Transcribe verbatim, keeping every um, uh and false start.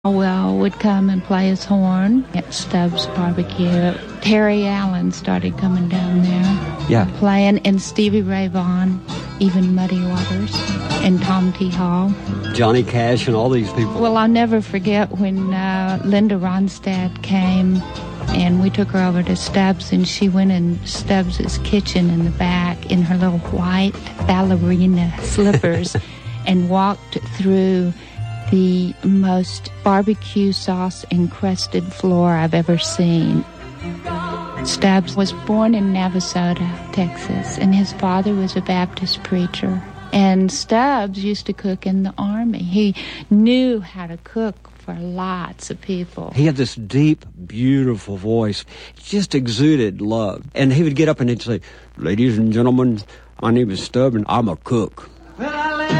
Well, would come and play his horn at Stubbs Barbecue. Terry Allen started coming down there, yeah, playing, and Stevie Ray Vaughan, even Muddy Waters, and Tom T. Hall. Johnny Cash and all these people. Well, I'll never forget when uh, Linda Ronstadt came, and we took her over to Stubbs, and she went in Stubbs' kitchen in the back in her little white ballerina slippers and walked through the most barbecue sauce encrusted floor I've ever seen. Stubbs was born in Navasota, Texas, and his father was a Baptist preacher. And Stubbs used to cook in the Army. He knew how to cook for lots of people. He had this deep, beautiful voice. It just exuded love. And he would get up and he'd say, "Ladies and gentlemen, my name is Stubbs and I'm a cook."